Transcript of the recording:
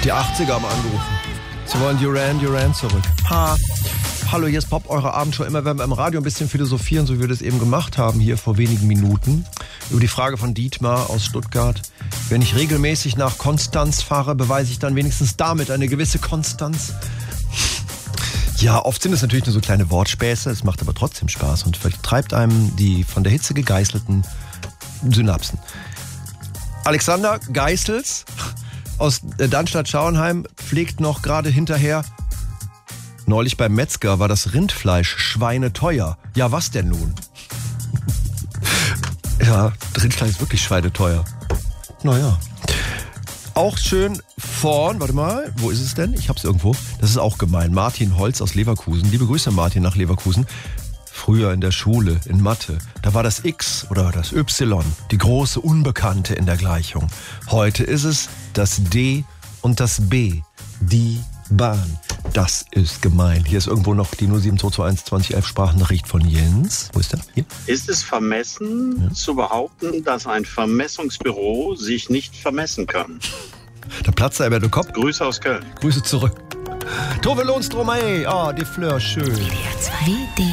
Die 80er haben angerufen. Sie wollen Duran zurück. Ha. Hallo, hier ist Pop, eure Abendshow. Immer wenn wir im Radio ein bisschen philosophieren, so wie wir das eben gemacht haben, hier vor wenigen Minuten, über die Frage von Dietmar aus Stuttgart. Wenn ich regelmäßig nach Konstanz fahre, beweise ich dann wenigstens damit eine gewisse Konstanz. Ja, oft sind es natürlich nur so kleine Wortspäße, es macht aber trotzdem Spaß und vertreibt einem die von der Hitze gegeißelten Synapsen. Alexander Geißels aus Darmstadt-Schauenheim pflegt noch gerade hinterher: Neulich beim Metzger war das Rindfleisch schweineteuer. Ja, was denn nun? Ja, Rindfleisch ist wirklich schweineteuer. Naja. Auch schön vorn, warte mal, wo ist es denn? Ich hab's irgendwo. Das ist auch gemein. Martin Holz aus Leverkusen. Liebe Grüße, Martin, nach Leverkusen. Früher in der Schule, in Mathe, da war das X oder das Y die große Unbekannte in der Gleichung. Heute ist es das D und das B. Die Bahn. Das ist gemein. Hier ist irgendwo noch die 07221 2011 Sprachnachricht von Jens. Wo ist der? Hier. Ist es vermessen zu behaupten, dass ein Vermessungsbüro sich nicht vermessen kann? Da platzt er über den Kopf. Grüße aus Köln. Grüße zurück. Tove Lohnstrom, ey. Oh, die Fleur, schön. WDR